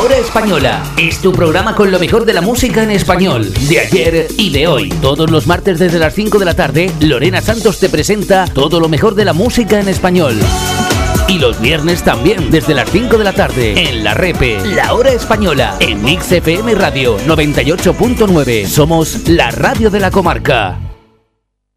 Hora Española es tu programa con lo mejor de la música en español, de ayer y de hoy. Todos los martes desde las 5 de la tarde, Lorena Santos te presenta todo lo mejor de la música en español. Y los viernes también, desde las 5 de la tarde, en La Repe, La Hora Española, en Mix FM Radio 98.9. Somos la radio de la comarca.